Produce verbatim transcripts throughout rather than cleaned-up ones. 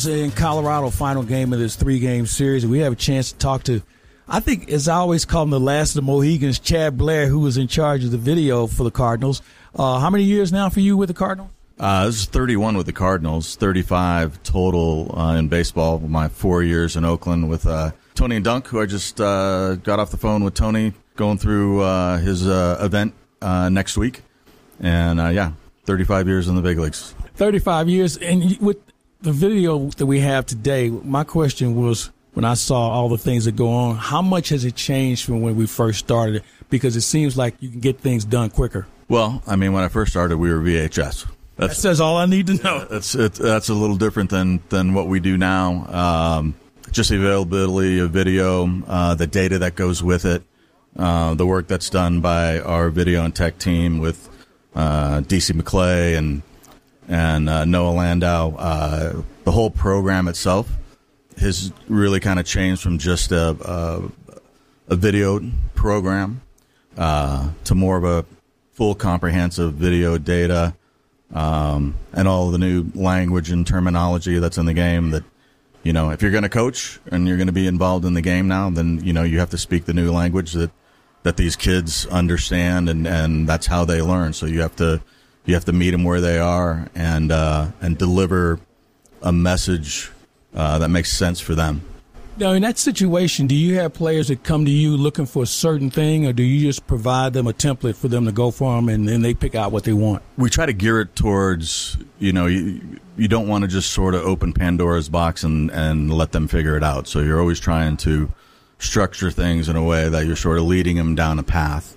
In Colorado, final game of this three-game series, we have a chance to talk to, I think, as I always call him, the last of the Mohegans, Chad Blair, who was in charge of the video for the Cardinals. Uh, how many years now for you with the Cardinals? Uh, this is thirty-one with the Cardinals, thirty-five total uh, in baseball. My four years in Oakland with uh, Tony and Dunk, who I just uh, got off the phone with Tony, going through uh, his uh, event uh, next week. And, uh, yeah, thirty-five years in the big leagues. thirty-five years, and with the video that we have today, my question was, when I saw all the things that go on, how much has it changed from when we first started it? Because it seems like you can get things done quicker. Well, I mean, when I first started, we were V H S. That's, that says all I need to know. That's it, that's a little different than, than what we do now. Um, just the availability of video, uh, the data that goes with it, uh, the work that's done by our video and tech team with uh, D C McClay and and uh, Noah Landau. Uh, the whole program itself has really kind of changed from just a, a, a video program uh, to more of a full comprehensive video data um, and all the new language and terminology that's in the game that, you know, if you're going to coach and you're going to be involved in the game now, then, you know, you have to speak the new language that, that these kids understand, and, and that's how they learn. So you have to you have to meet them where they are and uh, and deliver a message uh, that makes sense for them. Now, in that situation, do you have players that come to you looking for a certain thing, or do you just provide them a template for them to go for them and then they pick out what they want? We try to gear it towards, you know, you, you don't want to just sort of open Pandora's box and, and let them figure it out. So you're always trying to structure things in a way that you're sort of leading them down a path.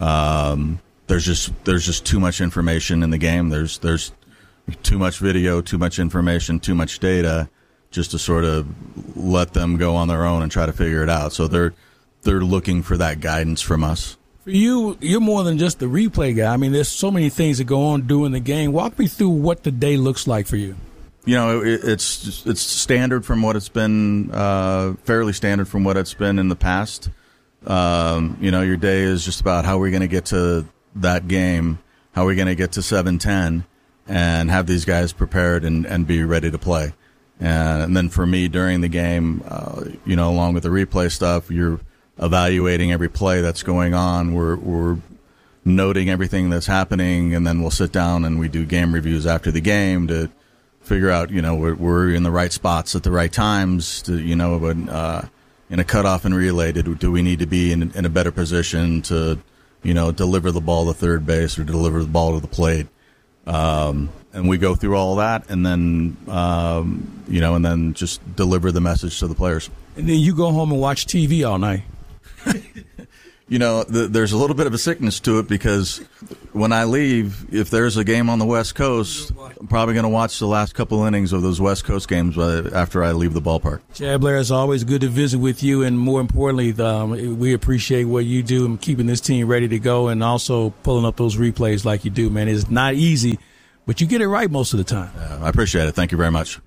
Um, there's just there's just too much information in the game. There's there's too much video, too much information, too much data, just to sort of let them go on their own and try to figure it out. So they're they're looking for that guidance from us. For you, you're more than just the replay guy. I mean, there's so many things that go on during the game. Walk me through what the day looks like for you. You know, it, it's just, it's standard from what it's been, uh, fairly standard from what it's been in the past. Um, you know, your day is just about how we're going to get to that game, how we're going to get to seven ten, and have these guys prepared and, and be ready to play. And then for me, during the game, uh, you know, along with the replay stuff, you're evaluating every play that's going on. We're we're noting everything that's happening, and then we'll sit down and we do game reviews after the game to figure out, you know, we're, we're in the right spots at the right times. To, you know, but, uh, in a cutoff and relay, do, do we need to be in, in a better position to, you know, deliver the ball to third base or deliver the ball to the plate? Um, and we go through all that, and then, um, you know, and then just deliver the message to the players. And then you go home and watch T V all night. You know, the, there's a little bit of a sickness to it because when I leave, if there's a game on the West Coast, I'm probably going to watch the last couple innings of those West Coast games after I leave the ballpark. Chad Blair, it's always good to visit with you, and more importantly, um, we appreciate what you do and keeping this team ready to go, and also pulling up those replays like you do, man. It's not easy, but you get it right most of the time. Yeah, I appreciate it. Thank you very much.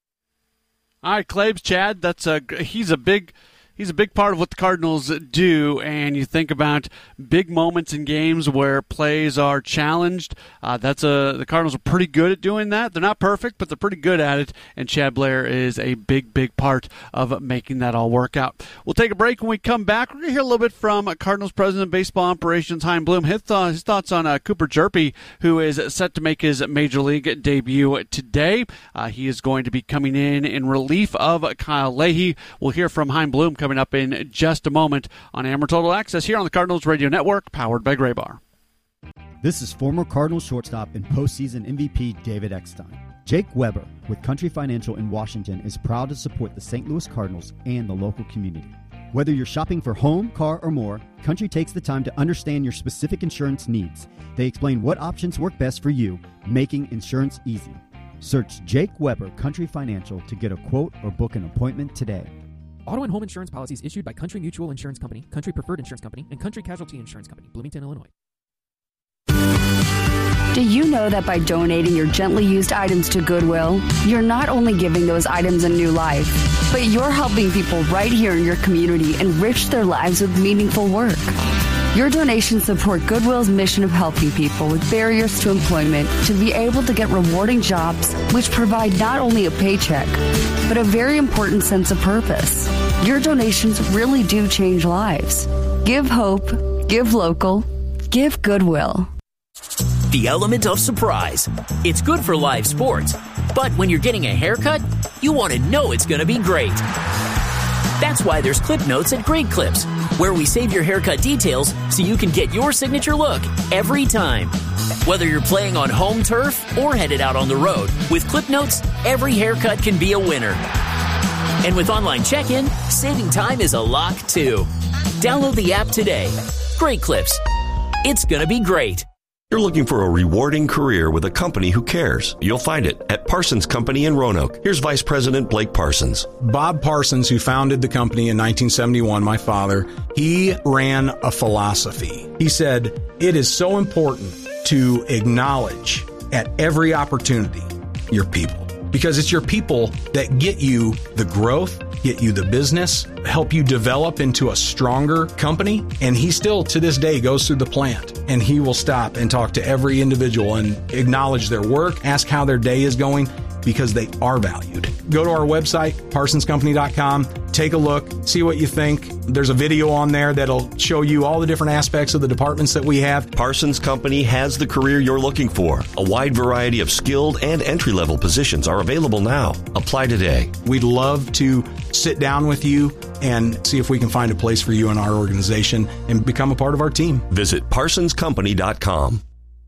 All right, Claves, Chad, that's a, he's a big – He's a big part of what the Cardinals do, and you think about big moments in games where plays are challenged. Uh, that's a the Cardinals are pretty good at doing that. They're not perfect, but they're pretty good at it, and Chad Blair is a big, big part of making that all work out. We'll take a break. When we come back, we're going to hear a little bit from Cardinals President of Baseball Operations, Chaim Bloom, his, th- his thoughts on uh, Cooper Hjerpe, who is set to make his Major League debut today. Uh, he is going to be coming in in relief of Kyle Leahy. We'll hear from Chaim Bloom coming up in just a moment on Amber Total Access here on the Cardinals Radio Network, powered by Graybar. This is former Cardinals shortstop and postseason M V P David Eckstein. Jake Weber with Country Financial in Washington is proud to support the Saint Louis Cardinals and the local community. Whether you're shopping for home, car, or more, Country takes the time to understand your specific insurance needs. They explain what options work best for you, making insurance easy. Search Jake Weber Country Financial to get a quote or book an appointment today. Auto and home insurance policies issued by Country Mutual Insurance Company, Country Preferred Insurance Company, and Country Casualty Insurance Company, Bloomington, Illinois. Do you know that by donating your gently used items to Goodwill, you're not only giving those items a new life, but you're helping people right here in your community enrich their lives with meaningful work? Your donations support Goodwill's mission of helping people with barriers to employment to be able to get rewarding jobs which provide not only a paycheck, but a very important sense of purpose. Your donations really do change lives. Give hope, give local, give Goodwill. The element of surprise. It's good for live sports, but when you're getting a haircut, you want to know it's going to be great. That's why there's Clip Notes at Great Clips, where we save your haircut details so you can get your signature look every time. Whether you're playing on home turf or headed out on the road, with Clip Notes, every haircut can be a winner. And with online check-in, saving time is a lock, too. Download the app today. Great Clips. It's going to be great. You're looking for a rewarding career with a company who cares. You'll find it at Parsons Company in Roanoke. Here's Vice President Blake Parsons. Bob Parsons, who founded the company in nineteen seventy-one, my father, he ran a philosophy. He said, it is so important to acknowledge at every opportunity your people, because it's your people that get you the growth, get you the business, help you develop into a stronger company. And he still, to this day, goes through the plant and he will stop and talk to every individual and acknowledge their work, ask how their day is going, because they are valued. Go to our website, parsons company dot com, take a look, see what you think. There's a video on there that'll show you all the different aspects of the departments that we have. Parsons Company has the career you're looking for. A wide variety of skilled and entry-level positions are available now. Apply today. We'd love to sit down with you and see if we can find a place for you in our organization and become a part of our team. Visit parsons company dot com.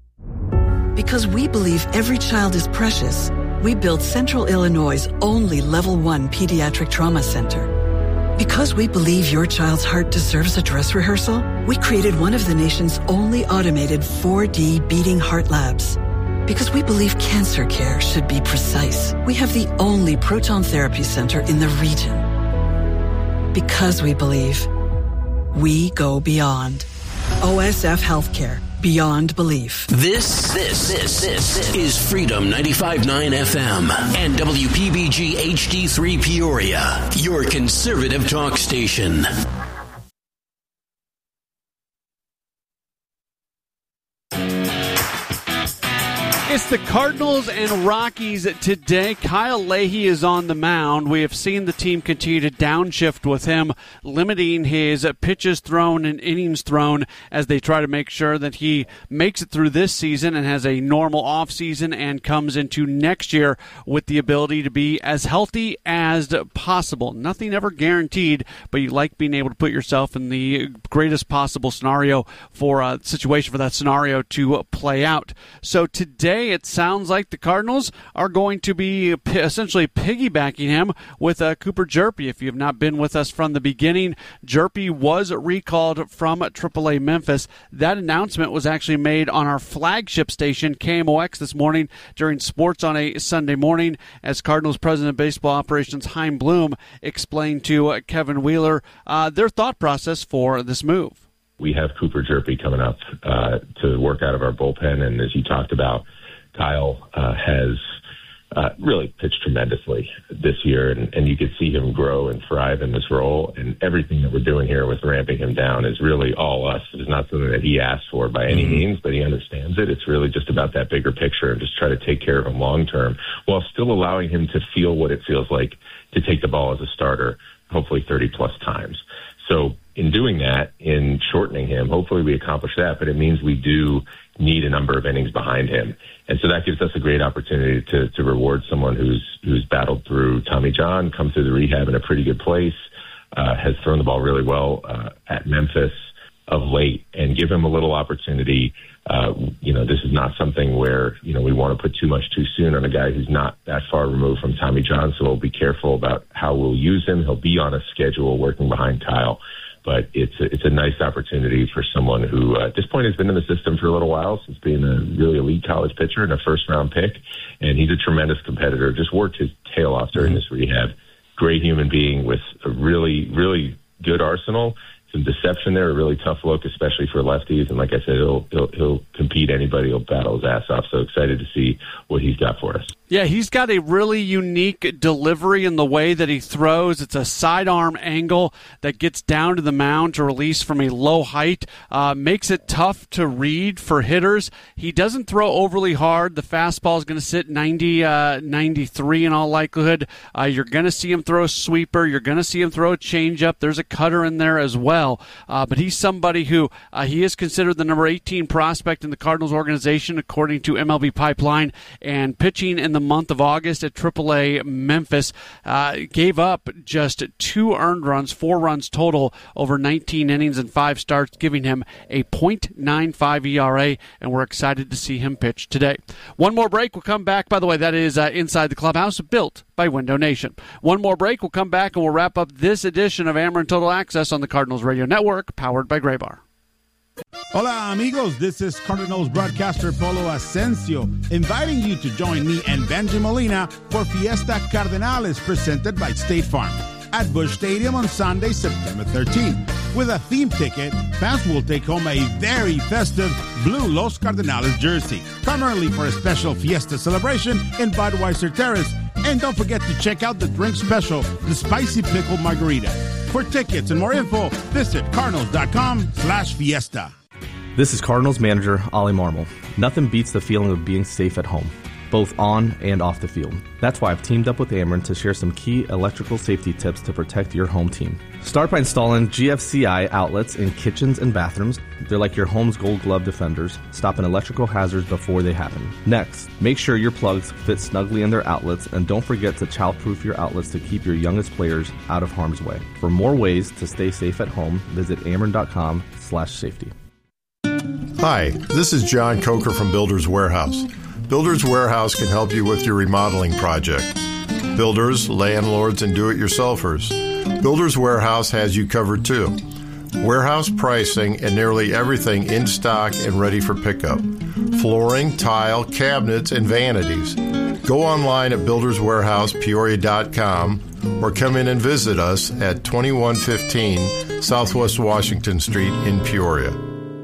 Because we believe every child is precious, we built Central Illinois' only Level one Pediatric Trauma Center. Because we believe your child's heart deserves a dress rehearsal, we created one of the nation's only automated four D beating heart labs. Because we believe cancer care should be precise, we have the only proton therapy center in the region. Because we believe, we go beyond. O S F Healthcare. Beyond belief. This, this, this, this, this is Freedom ninety-five point nine F M and W P B G H D three Peoria, your conservative talk station. It's the Cardinals and Rockies today. Kyle Leahy is on the mound. We have seen the team continue to downshift with him, limiting his pitches thrown and innings thrown as they try to make sure that he makes it through this season and has a normal offseason and comes into next year with the ability to be as healthy as possible. Nothing ever guaranteed, but you like being able to put yourself in the greatest possible scenario for a situation for that scenario to play out. So today, it sounds like the Cardinals are going to be p- essentially piggybacking him with uh, Cooper Hjerpe. If you have not been with us from the beginning, Hjerpe was recalled from triple A Memphis. That announcement was actually made on our flagship station, K M O X, this morning during Sports on a Sunday Morning, as Cardinals President of Baseball Operations Chaim Bloom explained to uh, Kevin Wheeler uh, their thought process for this move. We have Cooper Hjerpe coming up uh, to work out of our bullpen, and as you talked about, Kyle uh, has uh, really pitched tremendously this year, and, and you could see him grow and thrive in this role. And everything that we're doing here with ramping him down is really all us. It is not something that he asked for by any mm-hmm. means, but he understands it. It's really just about that bigger picture and just try to take care of him long term while still allowing him to feel what it feels like to take the ball as a starter, hopefully thirty plus times. So in doing that, in shortening him, hopefully we accomplish that, but it means we do need a number of innings behind him. And so that gives us a great opportunity to, to reward someone who's who's battled through Tommy John, come through the rehab in a pretty good place, uh, has thrown the ball really well uh, at Memphis of late, and give him a little opportunity. Uh, you know, this is not something where, you know, we want to put too much too soon on a guy who's not that far removed from Tommy John, so we'll be careful about how we'll use him. He'll be on a schedule working behind Kyle. But it's a, it's a nice opportunity for someone who, uh, at this point, has been in the system for a little while, since being a really elite college pitcher and a first-round pick. And he's a tremendous competitor, just worked his tail off during this rehab. Great human being with a really, really good arsenal. some deception there, a really tough look, especially for lefties. And like I said, he'll, he'll, he'll compete anybody. He'll battle his ass off. So excited to see what he's got for us. Yeah, he's got a really unique delivery in the way that he throws. It's a sidearm angle that gets down to the mound to release from a low height. Uh, makes it tough to read for hitters. He doesn't throw overly hard. The fastball is going to sit ninety, uh, ninety-three in all likelihood. Uh, you're going to see him throw a sweeper. You're going to see him throw a changeup. There's a cutter in there as well. Uh, but he's somebody who uh, he is considered the number eighteen prospect in the Cardinals organization, according to M L B Pipeline, and pitching in the month of August at triple A Memphis, uh, gave up just two earned runs, four runs total over nineteen innings and five starts, giving him a point nine five E R A, and we're excited to see him pitch today. One more break. We'll come back. By the way, that is uh, Inside the Clubhouse, built by Window Nation. One more break. We'll come back and we'll wrap up this edition of Ameren Total Access on the Cardinals Radio Network, powered by Graybar. Hola amigos, this is Cardinals broadcaster Polo Asensio, inviting you to join me and Benji Molina for Fiesta Cardenales, presented by State Farm at Busch Stadium on Sunday, September thirteenth. With a theme ticket, fans will take home a very festive blue Los Cardenales jersey. Come early for a special Fiesta celebration in Budweiser Terrace. And don't forget to check out the drink special, the Spicy Pickle Margarita. For tickets and more info, visit cardinals.com slash fiesta. This is Cardinals manager Ollie Marmol. Nothing beats the feeling of being safe at home, both on and off the field. That's why I've teamed up with Ameren to share some key electrical safety tips to protect your home team. Start by installing G F C I outlets in kitchens and bathrooms. They're like your home's gold glove defenders, stopping electrical hazards before they happen. Next, make sure your plugs fit snugly in their outlets, and don't forget to childproof your outlets to keep your youngest players out of harm's way. For more ways to stay safe at home, visit ameren.com slash safety. Hi, this is John Coker from Builders Warehouse. Builders Warehouse can help you with your remodeling project. Builders, landlords, and do-it-yourselfers. Builders Warehouse has you covered too. Warehouse pricing and nearly everything in stock and ready for pickup. Flooring, tile, cabinets, and vanities. Go online at builders warehouse peoria dot com or come in and visit us at twenty-one fifteen Southwest Washington Street in Peoria.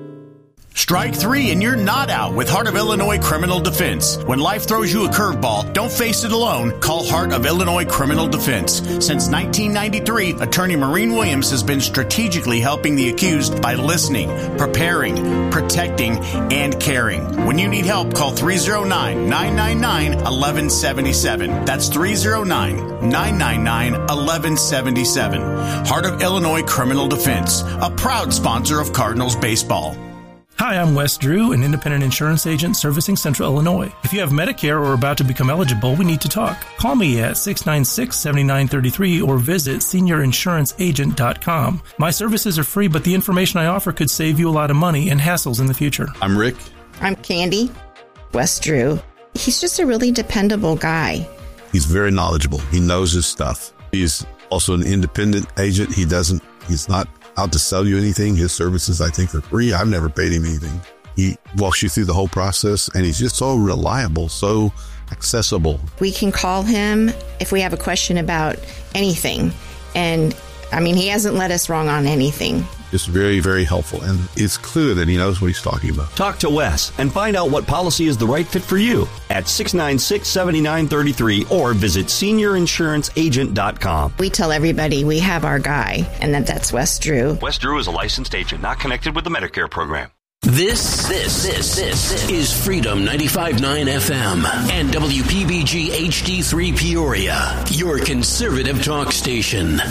Strike three and you're not out with Heart of Illinois Criminal Defense. When life throws you a curveball, don't face it alone. Call Heart of Illinois Criminal Defense. Since nineteen ninety-three, attorney Maureen Williams has been strategically helping the accused by listening, preparing, protecting, and caring. When you need help, call three oh nine, nine nine nine, one one seven seven. That's three oh nine, nine nine nine, one one seven seven. Heart of Illinois Criminal Defense, a proud sponsor of Cardinals baseball. Hi, I'm Wes Drew, an independent insurance agent servicing Central Illinois. If you have Medicare or are about to become eligible, we need to talk. Call me at six nine six, seven nine three three or visit senior insurance agent dot com. My services are free, but the information I offer could save you a lot of money and hassles in the future. I'm Rick. I'm Candy. Wes Drew. He's just a really dependable guy. He's very knowledgeable. He knows his stuff. He's also an independent agent. He doesn't, he's not out to sell you anything. His services, I think, are free. I've never paid him anything. He walks you through the whole process, and he's just so reliable, so accessible. We can call him if we have a question about anything. And, I mean, he hasn't led us wrong on anything. Just very, very helpful. And it's clear that he knows what he's talking about. Talk to Wes and find out what policy is the right fit for you at six nine six, seven nine three three or visit senior insurance agent dot com. We tell everybody we have our guy, and that that's Wes Drew. Wes Drew is a licensed agent, not connected with the Medicare program. This, this, this, this is Freedom ninety-five point nine F M and W P B G H D three Peoria, your conservative talk station.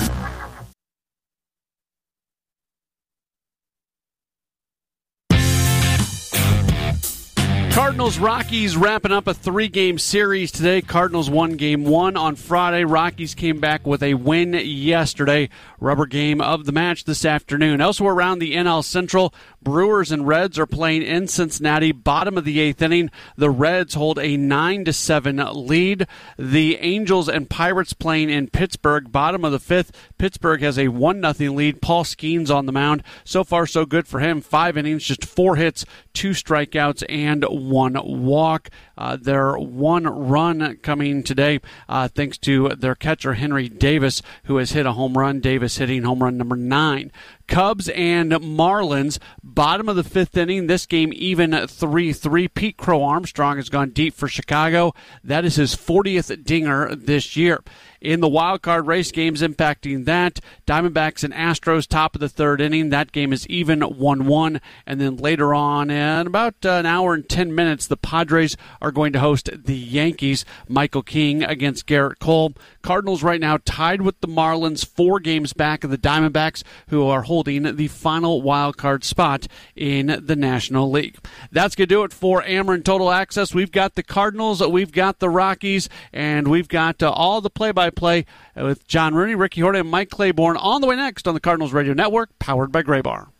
Cardinals Rockies wrapping up a three-game series today. Cardinals won game one on Friday. Rockies came back with a win yesterday. Rubber game of the match this afternoon. Elsewhere around the N L Central, Brewers and Reds are playing in Cincinnati. Bottom of the eighth inning, the Reds hold a nine to seven lead. The Angels and Pirates playing in Pittsburgh. Bottom of the fifth, Pittsburgh has a one nothing lead. Paul Skeens on the mound. So far, so good for him. Five innings, just four hits, two strikeouts, and one walk. Uh, their one run coming today uh, thanks to their catcher Henry Davis, who has hit a home run. Davis hitting home run number nine. Cubs and Marlins, bottom of the fifth inning. This game even three three. Pete Crow Armstrong has gone deep for Chicago. That is his fortieth dinger this year. In the wild card race, games impacting that, Diamondbacks and Astros, top of the third inning. That game is even one one. And then later on, in about an hour and ten minutes, the Padres are going to host the Yankees. Michael King against Garrett Cole. Cardinals right now tied with the Marlins, four games back of the Diamondbacks, who are holding the final wild card spot in the National League. That's going to do it for Ameren Total Access. We've got the Cardinals, we've got the Rockies, and we've got uh, all the play-by-play with John Rooney, Ricky Horton, and Mike Claiborne on the way next on the Cardinals Radio Network, powered by Graybar.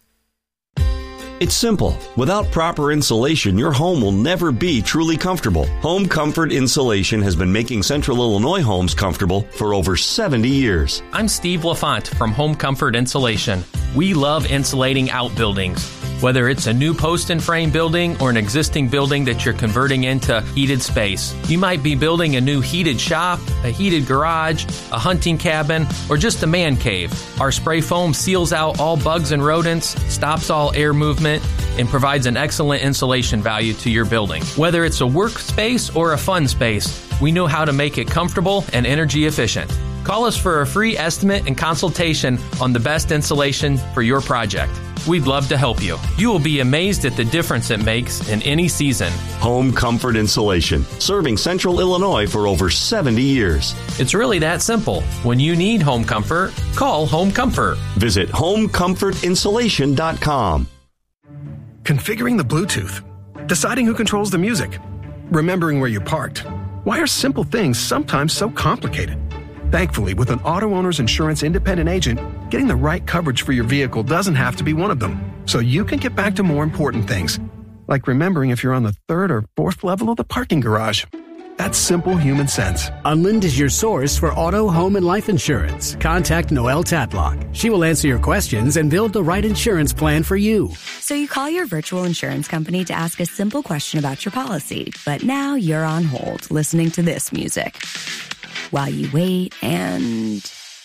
It's simple. Without proper insulation, your home will never be truly comfortable. Home Comfort Insulation has been making Central Illinois homes comfortable for over seventy years. I'm Steve LaFont from Home Comfort Insulation. We love insulating outbuildings. Whether it's a new post and frame building or an existing building that you're converting into heated space. You might be building a new heated shop, a heated garage, a hunting cabin, or just a man cave. Our spray foam seals out all bugs and rodents, stops all air movement, and provides an excellent insulation value to your building. Whether it's a workspace or a fun space, we know how to make it comfortable and energy efficient. Call us for a free estimate and consultation on the best insulation for your project. We'd love to help you. You will be amazed at the difference it makes in any season. Home Comfort Insulation, serving Central Illinois for over seventy years. It's really that simple. When you need home comfort, call Home Comfort. Visit home comfort insulation dot com. Configuring the Bluetooth, deciding who controls the music, remembering where you parked. Why are simple things sometimes so complicated? Thankfully, with an Auto Owners Insurance independent agent, getting the right coverage for your vehicle doesn't have to be one of them. So you can get back to more important things, like remembering if you're on the third or fourth level of the parking garage. That's simple human sense. Unlind is your source for auto, home, and life insurance. Contact Noelle Tatlock. She will answer your questions and build the right insurance plan for you. So you call your virtual insurance company to ask a simple question about your policy, but now you're on hold listening to this music while you wait and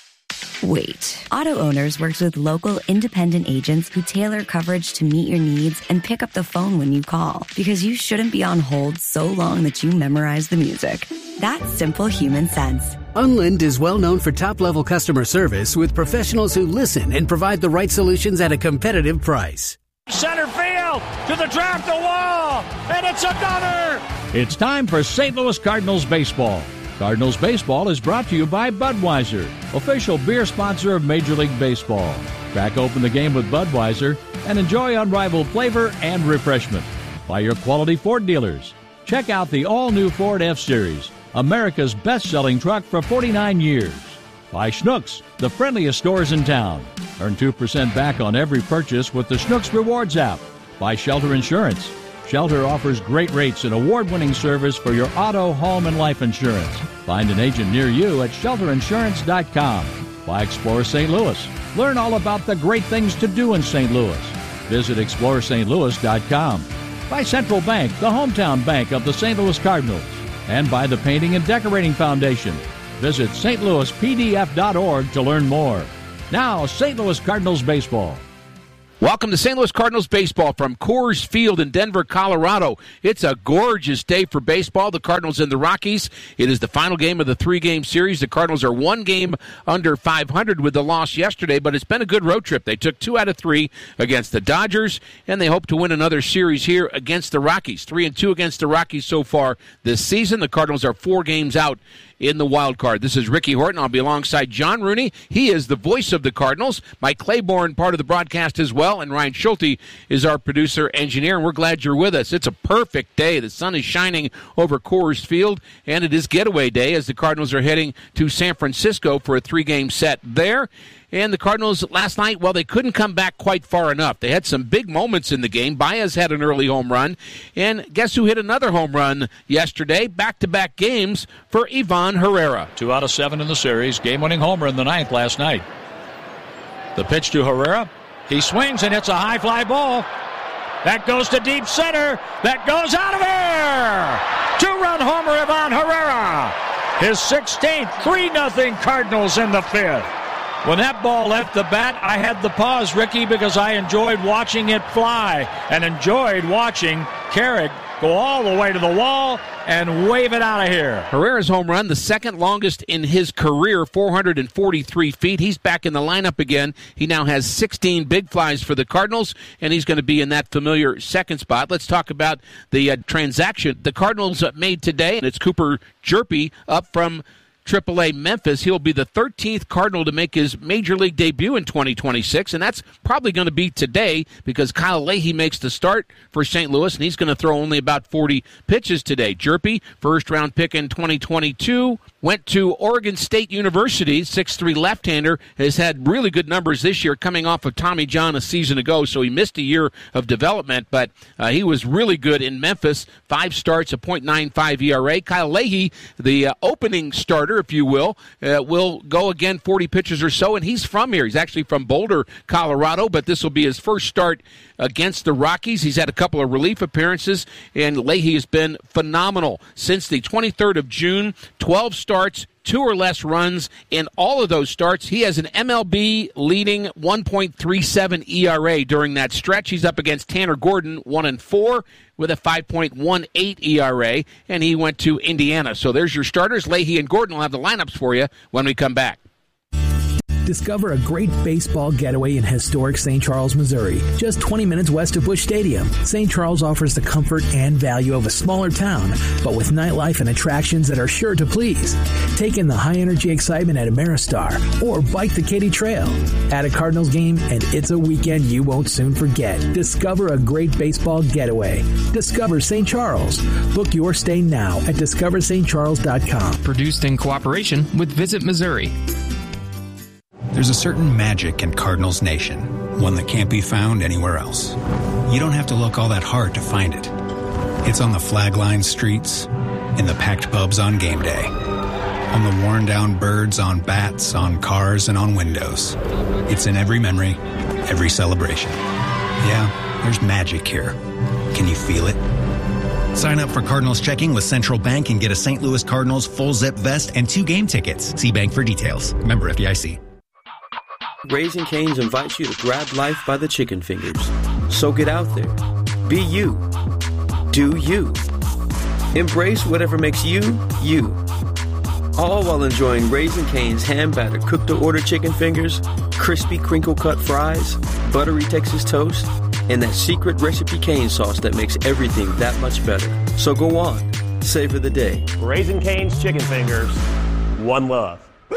wait. Auto Owners works with local independent agents who tailor coverage to meet your needs and pick up the phone when you call, because you shouldn't be on hold so long that you memorize the music. That's simple human sense. Unlind is well known for top-level customer service with professionals who listen and provide the right solutions at a competitive price. Center field to the draft the wall, and it's another. It's time for Saint Louis Cardinals baseball. Cardinals baseball is brought to you by Budweiser, official beer sponsor of Major League Baseball. Crack open the game with Budweiser and enjoy unrivaled flavor and refreshment. By your quality Ford dealers. Check out the all-new Ford F-Series, America's best-selling truck for forty-nine years. By Schnucks, the friendliest stores in town. Earn two percent back on every purchase with the Schnucks Rewards app. By Shelter Insurance. Shelter offers great rates and award-winning service for your auto, home, and life insurance. Find an agent near you at shelter insurance dot com. By Explore Saint Louis. Learn all about the great things to do in Saint Louis. Visit explore st louis dot com. By Central Bank, the hometown bank of the Saint Louis Cardinals. And by the Painting and Decorating Foundation. Visit s t louis p d f dot org to learn more. Now, Saint Louis Cardinals baseball. Welcome to Saint Louis Cardinals baseball from Coors Field in Denver, Colorado. It's a gorgeous day for baseball. The Cardinals and the Rockies. It is the final game of the three-game series. The Cardinals are one game under five hundred with the loss yesterday, but it's been a good road trip. They took two out of three against the Dodgers, and they hope to win another series here against the Rockies. Three and two against the Rockies so far this season. The Cardinals are four games out in the wild card. This is Ricky Horton. I'll be alongside John Rooney. He is the voice of the Cardinals. Mike Claiborne, part of the broadcast as well, and Ryan Schulte is our producer engineer, and we're glad you're with us. It's a perfect day. The sun is shining over Coors Field, and it is getaway day as the Cardinals are heading to San Francisco for a three-game set there. And the Cardinals last night, well, they couldn't come back quite far enough. They had some big moments in the game. Baez had an early home run. And guess who hit another home run yesterday? Back-to-back games for Ivan Herrera. Two out of seven in the series. Game-winning homer in the ninth last night. The pitch to Herrera. He swings and hits a high fly ball. That goes to deep center. That goes out of here. Two-run homer, Ivan Herrera. His sixteenth, three nothing Cardinals in the fifth. When that ball left the bat, I had the pause, Ricky, because I enjoyed watching it fly and enjoyed watching Carrick go all the way to the wall and wave it out of here. Herrera's home run, the second longest in his career, four hundred forty-three feet. He's back in the lineup again. He now has sixteen big flies for the Cardinals, and he's going to be in that familiar second spot. Let's talk about the uh, transaction the Cardinals uh, made today, and it's Cooper Jerpy up from triple A Memphis. He'll be the thirteenth Cardinal to make his Major League debut in twenty twenty-six, and that's probably going to be today because Kyle Leahy makes the start for Saint Louis, and he's going to throw only about forty pitches today. Jerpy, first-round pick in twenty twenty-two, went to Oregon State University, six three left-hander, has had really good numbers this year coming off of Tommy John a season ago, so he missed a year of development, but uh, he was really good in Memphis, five starts, a point nine five E R A. Kyle Leahy, the uh, opening starter, if you will, uh, will go again forty pitches or so, and he's from here. He's actually from Boulder, Colorado, but this will be his first start against the Rockies. He's had a couple of relief appearances, and Leahy has been phenomenal. Since the twenty-third of June, twelve starts, two or less runs in all of those starts. He has an M L B leading one point three seven E R A during that stretch. He's up against Tanner Gordon, one and four, with a five point one eight E R A, and he went to Indiana. So there's your starters. Leahy and Gordon will have the lineups for you when we come back. Discover a great baseball getaway in historic Saint Charles, Missouri, just twenty minutes west of Busch Stadium. Saint Charles offers the comfort and value of a smaller town, but with nightlife and attractions that are sure to please. Take in the high-energy excitement at Ameristar or bike the Katy Trail. Add a Cardinals game, and it's a weekend you won't soon forget. Discover a great baseball getaway. Discover Saint Charles. Book your stay now at discover st charles dot com. Produced in cooperation with Visit Missouri. There's a certain magic in Cardinals Nation, one that can't be found anywhere else. You don't have to look all that hard to find it. It's on the flag-lined streets, in the packed pubs on game day, on the worn-down birds on bats, on cars, and on windows. It's in every memory, every celebration. Yeah, there's magic here. Can you feel it? Sign up for Cardinals checking with Central Bank and get a Saint Louis Cardinals full zip vest and two game tickets. See bank for details. Member F D I C. Raising Cane's invites you to grab life by the chicken fingers. So get out there. Be you. Do you. Embrace whatever makes you, you. All while enjoying Raising Cane's hand-battered cooked-to-order chicken fingers, crispy crinkle-cut fries, buttery Texas toast, and that secret recipe cane sauce that makes everything that much better. So go on. Savor the day. Raising Cane's chicken fingers. One love.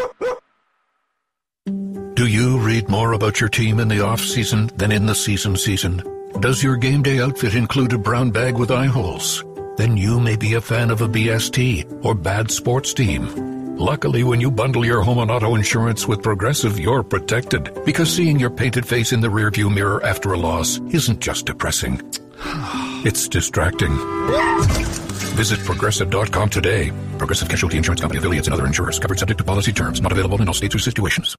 Do you read more about your team in the off-season than in the season season? Does your game day outfit include a brown bag with eye holes? Then you may be a fan of a B S T or bad sports team. Luckily, when you bundle your home and auto insurance with Progressive, you're protected. Because seeing your painted face in the rearview mirror after a loss isn't just depressing. It's distracting. Visit Progressive dot com today. Progressive Casualty Insurance Company affiliates and other insurers. Covered subject to policy terms. Not available in all states or situations.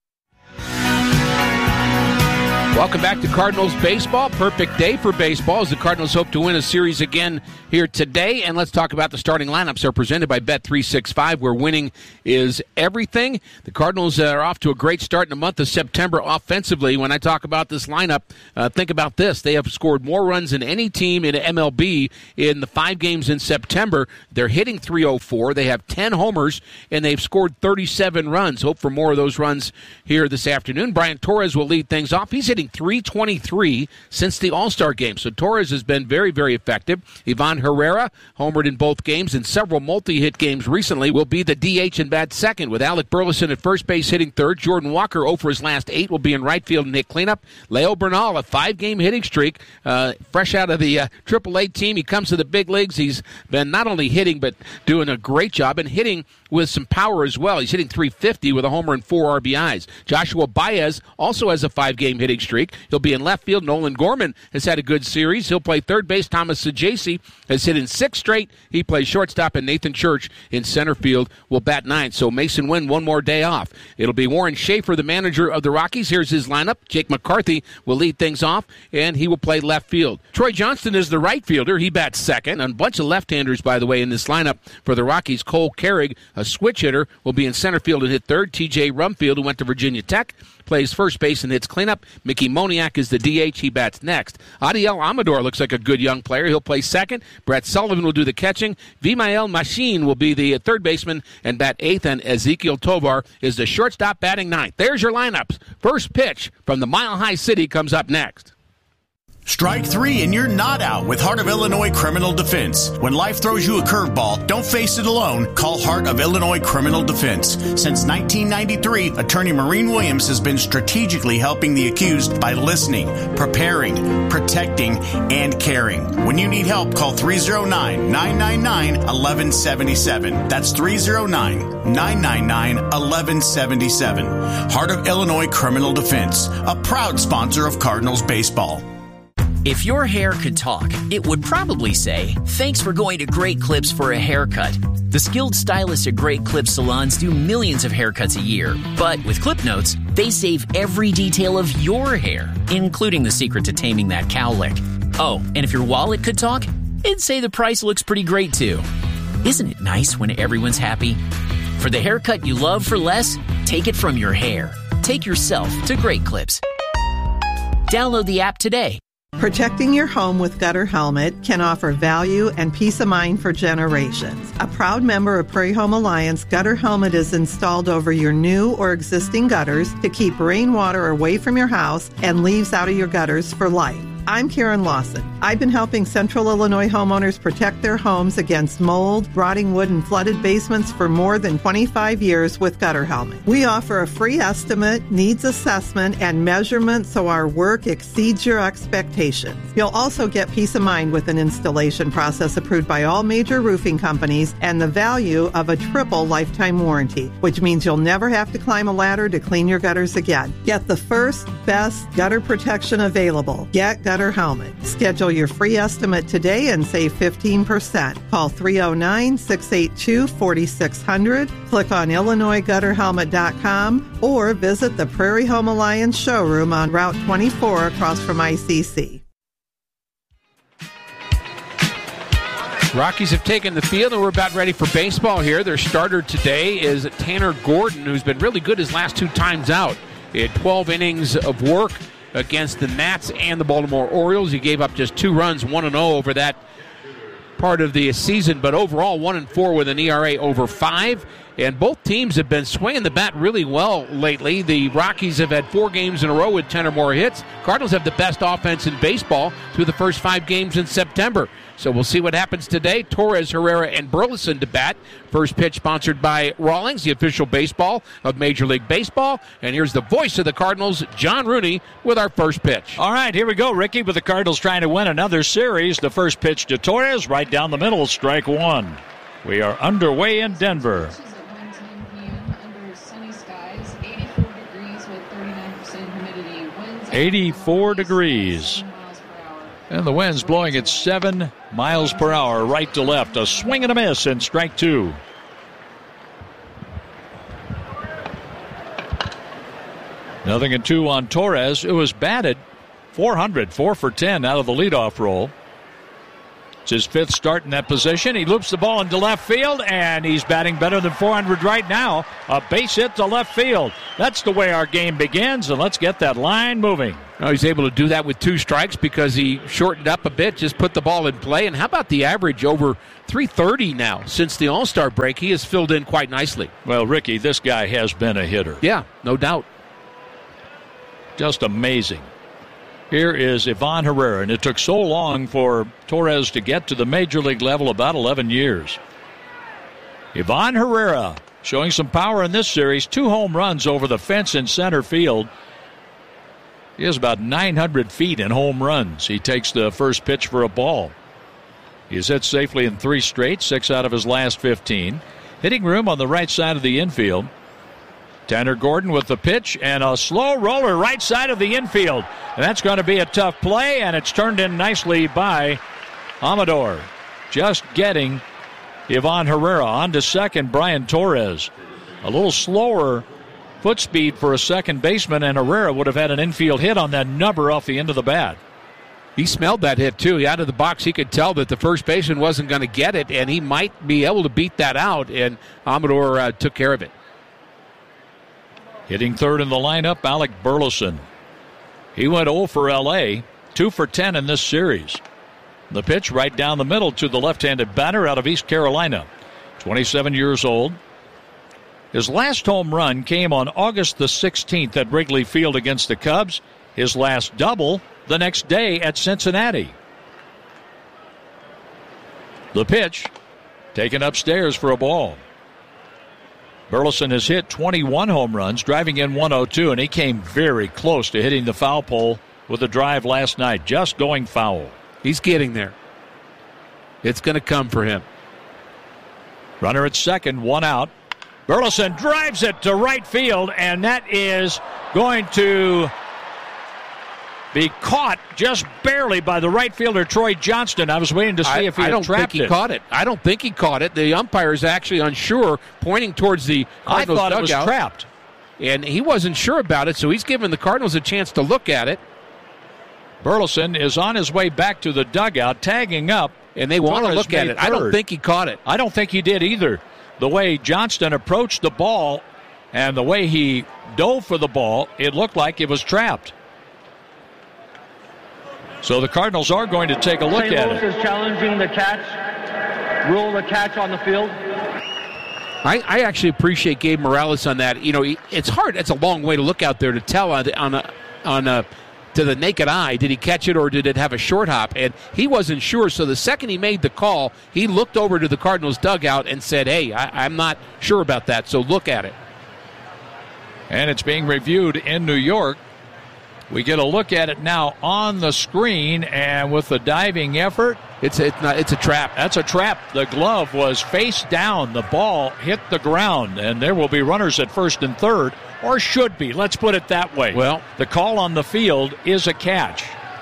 Welcome back to Cardinals baseball. Perfect day for baseball as the Cardinals hope to win a series again here today. And let's talk about the starting lineups. They're presented by Bet three sixty-five, where winning is everything. The Cardinals are off to a great start in the month of September offensively. When I talk about this lineup, uh, think about this. They have scored more runs than any team in M L B in the five games in September. They're hitting three oh four. They have ten homers, and they've scored thirty-seven runs. Hope for more of those runs here this afternoon. Brian Torres will lead things off. He's hitting three twenty-three since the All-Star game. So Torres has been very, very effective. Ivan Herrera, homered in both games and several multi-hit games recently, will be the D H and bat second, with Alec Burleson at first base hitting third. Jordan Walker, oh for his last eight, will be in right field and hit cleanup. Leo Bernal, a five-game hitting streak, uh, fresh out of the uh, triple A team. He comes to the big leagues. He's been not only hitting, but doing a great job, and hitting with some power as well. He's hitting three fifty with a homer and four R B Is. Joshua Baez also has a five-game hitting streak. He'll be in left field. Nolan Gorman has had a good series. He'll play third base. Thomas Saggese has hit in six straight. He plays shortstop, and Nathan Church in center field will bat ninth. So Mason Wynn, one more day off. It'll be Warren Schaefer, the manager of the Rockies. Here's his lineup. Jake McCarthy will lead things off, and he will play left field. Troy Johnston is the right fielder. He bats second. And a bunch of left-handers, by the way, in this lineup for the Rockies. Cole Carrig, A switch hitter will be in center field and hit third. T J Rumfield, who went to Virginia Tech, plays first base and hits cleanup. Mickey Moniak is the D H. He bats next. Adiel Amador looks like a good young player. He'll play second. Brett Sullivan will do the catching. Vimael Machine will be the third baseman and bat eighth. And Ezekiel Tovar is the shortstop batting ninth. There's your lineups. First pitch from the Mile High City comes up next. Strike three and you're not out with Heart of Illinois Criminal Defense. When life throws you a curveball, don't face it alone. Call Heart of Illinois Criminal Defense. Since nineteen ninety-three, Attorney Maureen Williams has been strategically helping the accused by listening, preparing, protecting, and caring. When you need help, call three oh nine, nine nine nine, one one seven seven. That's three oh nine, nine nine nine, one one seven seven. Heart of Illinois Criminal Defense, a proud sponsor of Cardinals baseball. If your hair could talk, it would probably say, "Thanks for going to Great Clips for a haircut." The skilled stylists at Great Clips salons do millions of haircuts a year. But with Clip Notes, they save every detail of your hair, including the secret to taming that cowlick. Oh, and if your wallet could talk, it'd say the price looks pretty great too. Isn't it nice when everyone's happy? For the haircut you love for less, take it from your hair. Take yourself to Great Clips. Download the app today. Protecting your home with Gutter Helmet can offer value and peace of mind for generations. A proud member of Prairie Home Alliance, Gutter Helmet is installed over your new or existing gutters to keep rainwater away from your house and leaves out of your gutters for life. I'm Karen Lawson. I've been helping Central Illinois homeowners protect their homes against mold, rotting wood, and flooded basements for more than twenty-five years with Gutter Helmet. We offer a free estimate, needs assessment, and measurement so our work exceeds your expectations. You'll also get peace of mind with an installation process approved by all major roofing companies and the value of a triple lifetime warranty, which means you'll never have to climb a ladder to clean your gutters again. Get the first, best gutter protection available. Get Gutter Helmet. Schedule your free estimate today and save fifteen percent. Call three oh nine, six eight two, four six zero zero, click on Illinois Gutter Helmet dot com, or visit the Prairie Home Alliance showroom on Route twenty-four across from I C C. Rockies have taken the field, and we're about ready for baseball here. Their starter today is Tanner Gordon, who's been really good his last two times out. He had twelve innings of work against the Nats and the Baltimore Orioles. He gave up just two runs, one and oh over that part of the season, but overall one and four with an E R A over five. And both teams have been swinging the bat really well lately. The Rockies have had four games in a row with ten or more hits. Cardinals have the best offense in baseball through the first five games in September. So we'll see what happens today. Torres, Herrera, and Burleson to bat. First pitch sponsored by Rawlings, the official baseball of Major League Baseball. And here's the voice of the Cardinals, John Rooney, with our first pitch. All right, here we go, Ricky, with the Cardinals trying to win another series. The first pitch to Torres, right down the middle, strike one. We are underway in Denver. eighty-four degrees. And the wind's blowing at seven miles per hour, right to left. A swing and a miss, and strike two. Nothing and two on Torres. It was batted four hundred, four for ten out of the leadoff role. It's his fifth start in that position. He loops the ball into left field, and he's batting better than four hundred right now. A base hit to left field. That's the way our game begins, and let's get that line moving. Well, he's able to do that with two strikes because he shortened up a bit, just put the ball in play. And how about the average over three thirty now? Since the All-Star break, he has filled in quite nicely. Well, Ricky, this guy has been a hitter. Yeah, no doubt. Just amazing. Here is Ivan Herrera, and it took so long for Torres to get to the major league level, about eleven years. Ivan Herrera showing some power in this series. Two home runs over the fence in center field. He has about nine hundred feet in home runs. He takes the first pitch for a ball. He's hit safely in three straight, six out of his last fifteen. Hitting room on the right side of the infield. Tanner Gordon with the pitch and a slow roller right side of the infield. And that's going to be a tough play, and it's turned in nicely by Amador. Just getting Ivan Herrera on to second. Brian Torres. A little slower foot speed for a second baseman, and Herrera would have had an infield hit on that number off the end of the bat. He smelled that hit, too. Out of the box, he could tell that the first baseman wasn't going to get it, and he might be able to beat that out, and Amador uh, took care of it. Hitting third in the lineup, Alec Burleson. He went oh for L A, two for ten in this series. The pitch right down the middle to the left-handed batter out of East Carolina. twenty-seven years old. His last home run came on August the sixteenth at Wrigley Field against the Cubs. His last double the next day at Cincinnati. The pitch taken upstairs for a ball. Burleson has hit twenty-one home runs, driving in one oh two, and he came very close to hitting the foul pole with a drive last night, just going foul. He's getting there. It's going to come for him. Runner at second, one out. Burleson drives it to right field, and that is going to be caught just barely by the right fielder, Troy Johnston. I was waiting to see I, if he I had don't trapped think he it. caught it. I don't think he caught it. The umpire is actually unsure, pointing towards the Cardinals I thought dugout, it was trapped. And he wasn't sure about it, so he's giving the Cardinals a chance to look at it. Burleson is on his way back to the dugout, tagging up. And they want to look at it. Third. I don't think he caught it. I don't think he did either. The way Johnston approached the ball and the way he dove for the ball, it looked like it was trapped. So the Cardinals are going to take a look Saint at Louis it. is challenging the catch. Rule the catch on the field. I, I actually appreciate Gabe Morales on that. You know, he, it's hard. It's a long way to look out there to tell on on a, on a to the naked eye. Did he catch it or did it have a short hop? And he wasn't sure. So the second he made the call, he looked over to the Cardinals dugout and said, "Hey, I, I'm not sure about that. So look at it." And it's being reviewed in New York. We get a look at it now on the screen, and with the diving effort, it's it's not it's a trap. That's a trap. The glove was face down. The ball hit the ground, and there will be runners at first and third, or should be. Let's put it that way. Well, the call on the field is a catch.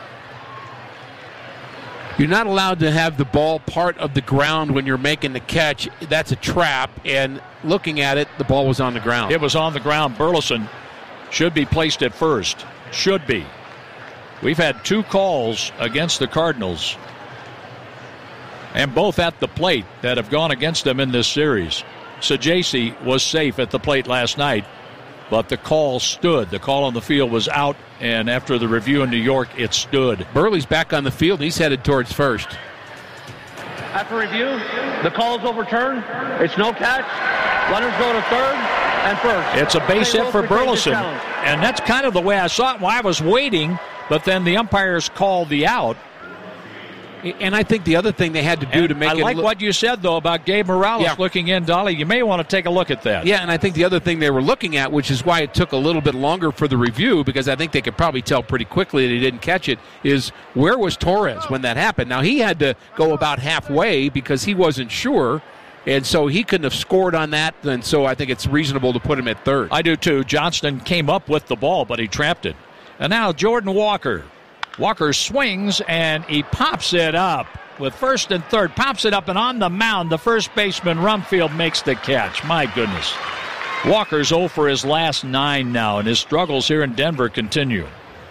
You're not allowed to have the ball part of the ground when you're making the catch. That's a trap, and looking at it, the ball was on the ground. It was on the ground. Burleson should be placed at first. Should be. We've had two calls against the Cardinals, and both at the plate, that have gone against them in this series. Sajacy was safe at the plate last night, but the call stood. The call on the field was out, and after the review in New York, it stood. Burley's back on the field. He's headed towards first. After review, the call is overturned. It's no catch. Runners go to third and first. It's a base hit for Burleson, and that's kind of the way I saw it while I was waiting, but then the umpires called the out. And I think the other thing they had to do and to make I it... I like look, what you said, though, about Gabe Morales yeah. looking in, Dolly. You may want to take a look at that. Yeah, and I think the other thing they were looking at, which is why it took a little bit longer for the review, because I think they could probably tell pretty quickly that he didn't catch it, is where was Torres when that happened? Now, he had to go about halfway because he wasn't sure, and so he couldn't have scored on that, and so I think it's reasonable to put him at third. I do, too. Johnston came up with the ball, but he trapped it. And now Jordan Walker. Walker swings, and he pops it up. With first and third, pops it up, and on the mound, the first baseman, Rumfield, makes the catch. My goodness. Walker's oh for his last nine now, and his struggles here in Denver continue.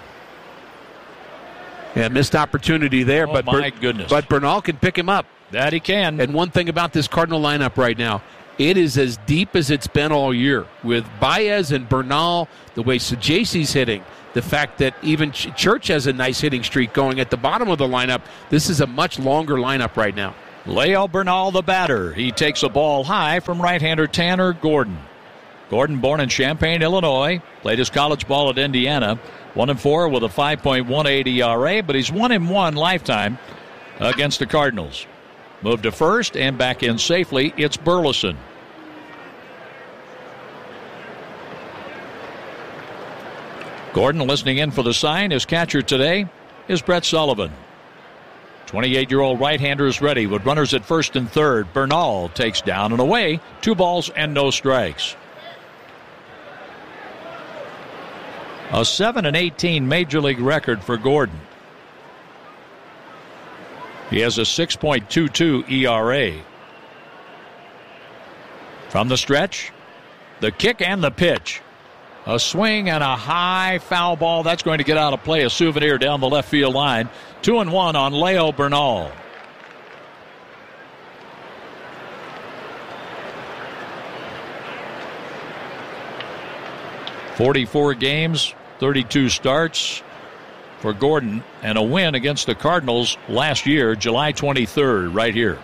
Yeah, missed opportunity there, oh but my Ber- goodness. But Bernal can pick him up. That he can. And one thing about this Cardinal lineup right now, it is as deep as it's been all year. With Baez and Bernal, the way Sajacy's hitting, the fact that even Ch- Church has a nice hitting streak going at the bottom of the lineup, this is a much longer lineup right now. Leo Bernal, the batter. He takes a ball high from right-hander Tanner Gordon. Gordon, born in Champaign, Illinois, played his college ball at Indiana. One and four with a five point one eight E R A, but he's one and one lifetime against the Cardinals. Moved to first and back in safely. It's Burleson. Gordon listening in for the sign. His catcher today is Brett Sullivan. twenty-eight-year-old right-hander is ready with runners at first and third. Bernal takes down and away. Two balls and no strikes. A seven and eighteen Major League record for Gordon. He has a six point two two E R A. From the stretch, the kick and the pitch. A swing and a high foul ball. That's going to get out of play. A souvenir down the left field line. Two and one on Leo Bernal. forty-four games, thirty-two starts for Gordon, and a win against the Cardinals last year, July twenty-third, right here.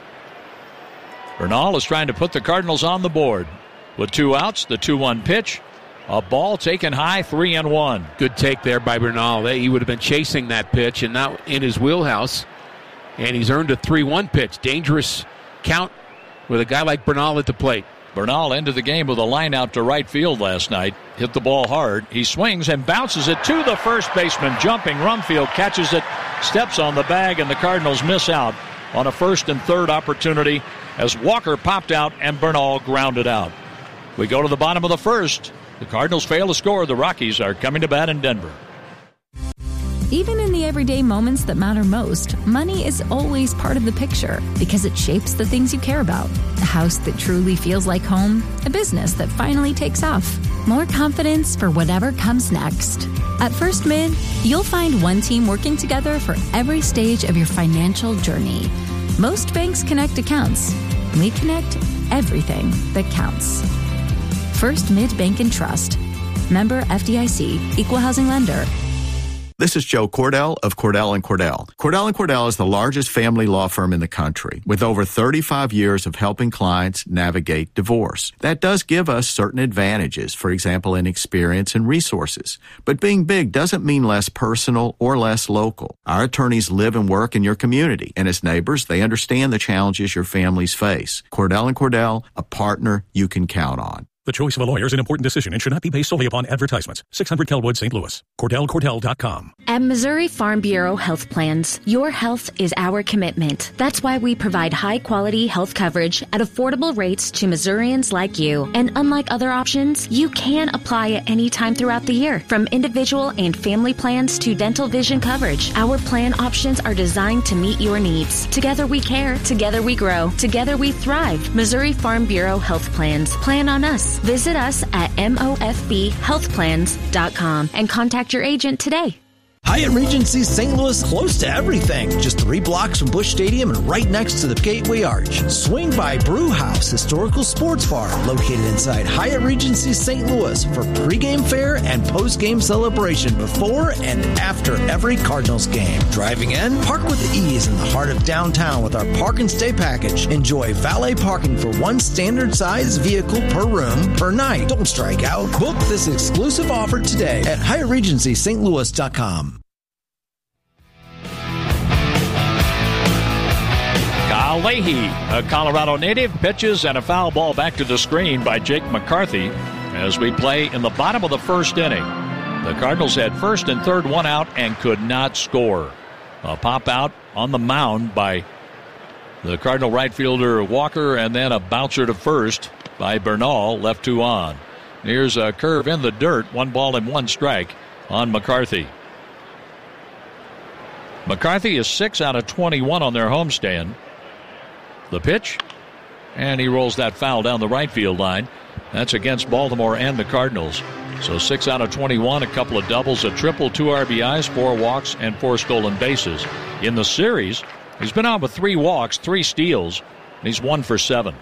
Bernal is trying to put the Cardinals on the board. With two outs, the two one pitch. A ball taken high, three and one. Good take there by Bernal. He would have been chasing that pitch and not in his wheelhouse. And he's earned a three one pitch. Dangerous count with a guy like Bernal at the plate. Bernal ended the game with a line out to right field last night. Hit the ball hard. He swings and bounces it to the first baseman. Jumping Rumfield catches it, steps on the bag, and the Cardinals miss out on a first and third opportunity as Walker popped out and Bernal grounded out. We go to the bottom of the first. The Cardinals fail to score. The Rockies are coming to bat in Denver. Even in the everyday moments that matter most, money is always part of the picture because it shapes the things you care about. A house that truly feels like home, a business that finally takes off, more confidence for whatever comes next. At First Mid, you'll find one team working together for every stage of your financial journey. Most banks connect accounts. We connect everything that counts. First Mid Bank and Trust. Member F D I C, Equal Housing Lender. This is Joe Cordell of Cordell and Cordell. Cordell and Cordell is the largest family law firm in the country with over thirty-five years of helping clients navigate divorce. That does give us certain advantages, for example, in experience and resources. But being big doesn't mean less personal or less local. Our attorneys live and work in your community, and as neighbors, they understand the challenges your families face. Cordell and Cordell, a partner you can count on. The choice of a lawyer is an important decision and should not be based solely upon advertisements. six hundred Kelwood, Saint Louis. Cordell Cordell dot com. At Missouri Farm Bureau Health Plans, your health is our commitment. That's why we provide high-quality health coverage at affordable rates to Missourians like you. And unlike other options, you can apply at any time throughout the year. From individual and family plans to dental vision coverage, our plan options are designed to meet your needs. Together we care. Together we grow. Together we thrive. Missouri Farm Bureau Health Plans. Plan on us. Visit us at M O F B health plans dot com and contact your agent today. Hyatt Regency Saint Louis, close to everything. Just three blocks from Busch Stadium and right next to the Gateway Arch. Swing by Brew House Historical Sports Bar, located inside Hyatt Regency Saint Louis for pregame fare and postgame celebration before and after every Cardinals game. Driving in, park with ease in the heart of downtown with our Park and Stay package. Enjoy valet parking for one standard size vehicle per room per night. Don't strike out. Book this exclusive offer today at Hyatt Regency Saint Louis dot com. Kyle Leahy, a Colorado native, pitches and a foul ball back to the screen by Jake McCarthy as we play in the bottom of the first inning. The Cardinals had first and third one out and could not score. A pop out on the mound by the Cardinal right fielder Walker, and then a bouncer to first by Bernal, left two on. Here's a curve in the dirt, one ball and one strike on McCarthy. McCarthy is six out of twenty-one on their homestand. The pitch, and he rolls that foul down the right field line. That's against Baltimore and the Cardinals. So six out of twenty-one, a couple of doubles, a triple, two R B Is, four walks, and four stolen bases. In the series, he's been on with three walks, three steals, and he's one for seven.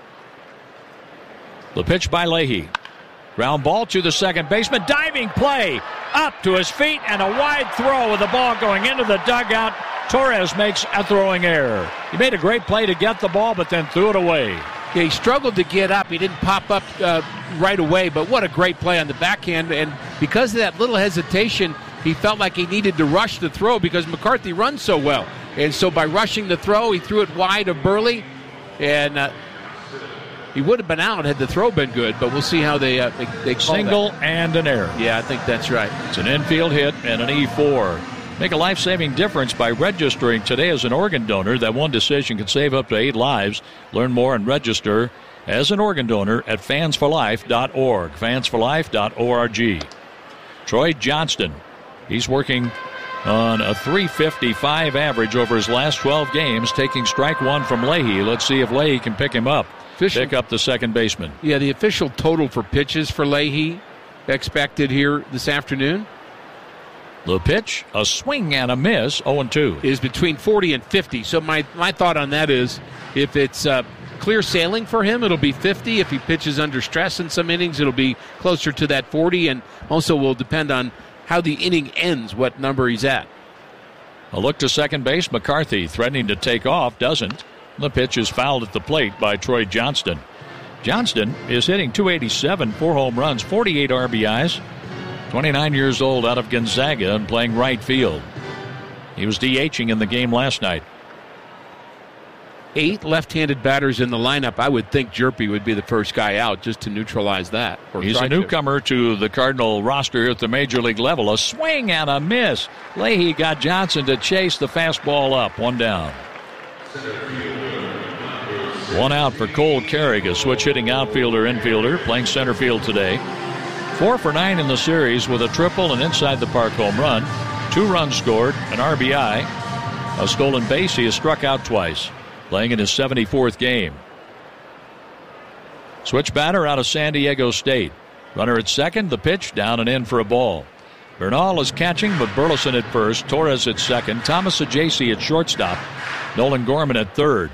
The pitch by Leahy. Ground ball to the second baseman. Diving play up to his feet and a wide throw with the ball going into the dugout. Torres makes a throwing error. He made a great play to get the ball, but then threw it away. Yeah, he struggled to get up. He didn't pop up uh, right away, but what a great play on the backhand. And because of that little hesitation, he felt like he needed to rush the throw because McCarthy runs so well. And so by rushing the throw, he threw it wide of Burley. And uh, he would have been out had the throw been good, but we'll see how they, uh, they, they call Single that. And an error. Yeah, I think that's right. It's an infield hit and an E four. Make a life-saving difference by registering today as an organ donor. That one decision can save up to eight lives. Learn more and register as an organ donor at fans for life dot org. fans for life dot org. Troy Johnston. He's working on a three fifty-five average over his last twelve games, taking strike one from Leahy. Let's see if Leahy can pick him up. Official, pick up the second baseman. Yeah, the official total for pitches for Leahy expected here this afternoon? The pitch, a swing and a miss, oh and two. Is between forty and fifty. So my, my thought on that is if it's uh, clear sailing for him, it'll be fifty. If he pitches under stress in some innings, it'll be closer to that forty. And also will depend on how the inning ends, what number he's at. A look to second base. McCarthy threatening to take off, doesn't. The pitch is fouled at the plate by Troy Johnston. Johnston is hitting two eighty-seven, four home runs, forty-eight R B Is. twenty-nine years old, out of Gonzaga and playing right field. He was DHing in the game last night. Eight left-handed batters in the lineup. I would think Jerpy would be the first guy out just to neutralize that. He's a newcomer to. to the Cardinal roster here at the Major League level. A swing and a miss. Leahy got Johnson to chase the fastball up. One down. One out for Cole Carrig, a switch-hitting outfielder, infielder, playing center field today. Four for nine in the series with a triple and inside-the-park home run. Two runs scored, an R B I. A stolen base. He has struck out twice, playing in his seventy-fourth game. Switch batter out of San Diego State. Runner at second, the pitch, down and in for a ball. Bernal is catching, but Burleson at first, Torres at second, Thomas Ajayci at shortstop, Nolan Gorman at third.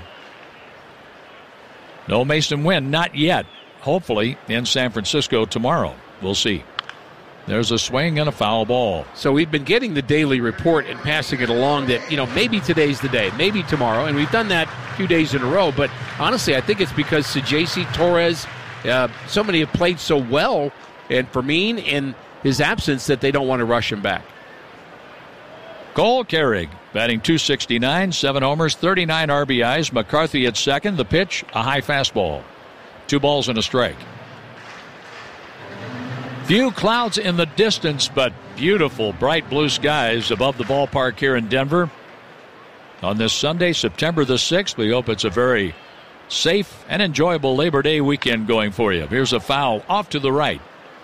No Mason Wynn, not yet. Hopefully in San Francisco tomorrow. We'll see. There's a swing and a foul ball. So we've been getting the daily report and passing it along that, you know, maybe today's the day, maybe tomorrow, and we've done that a few days in a row. But honestly, I think it's because Ajayci, Torres, uh, so many have played so well, and Fermin in his absence that they don't want to rush him back. Cole Carrig batting two sixty-nine, seven homers, thirty-nine R B Is. McCarthy at second. The pitch, a high fastball. Two balls and a strike. Few clouds in the distance, but beautiful bright blue skies above the ballpark here in Denver. On this Sunday, September the sixth, we hope it's a very safe and enjoyable Labor Day weekend going for you. Here's a foul off to the right.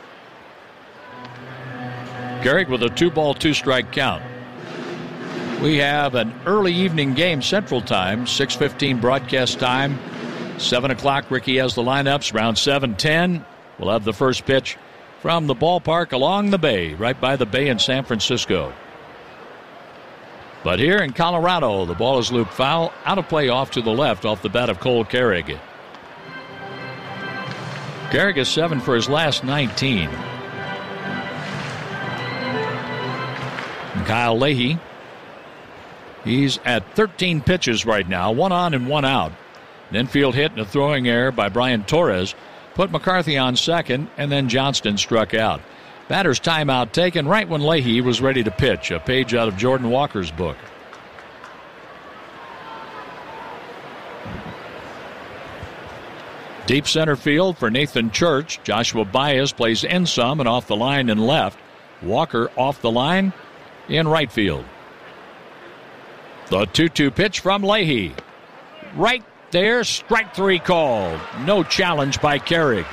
Carrig with a two-ball, two-strike count. We have an early evening game Central Time, six fifteen broadcast time. seven o'clock, Ricky has the lineups. Round seven ten. We'll have the first pitch from the ballpark along the bay, right by the bay in San Francisco. But here in Colorado, the ball is looped foul, out of play off to the left off the bat of Cole Carrig. Carrig is seven for his last nineteen. And Kyle Leahy, he's at thirteen pitches right now, one on and one out. An infield hit and a throwing error by Brian Torres put McCarthy on second, and then Johnston struck out. Batter's timeout taken right when Leahy was ready to pitch, a page out of Jordan Walker's book. Deep center field for Nathan Church. Joshua Baez plays in some and off the line and left. Walker off the line in right field. The two two pitch from Leahy. Right there, strike three called. No challenge by Carrig.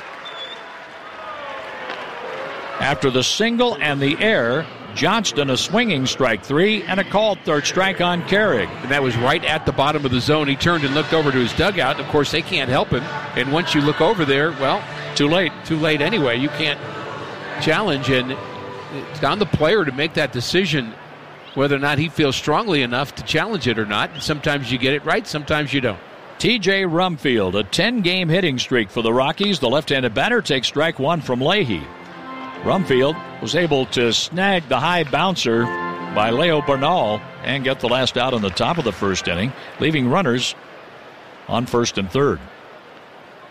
After the single and the error, Johnston a swinging strike three and a called third strike on Carrig. And that was right at the bottom of the zone. He turned and looked over to his dugout. Of course, they can't help him. And once you look over there, well, too late. Too late anyway. You can't challenge, and it's on the player to make that decision whether or not he feels strongly enough to challenge it or not. And sometimes you get it right, sometimes you don't. T J Rumfield, a ten-game hitting streak for the Rockies. The left-handed batter takes strike one from Leahy. Rumfield was able to snag the high bouncer by Leo Bernal and get the last out on the top of the first inning, leaving runners on first and third.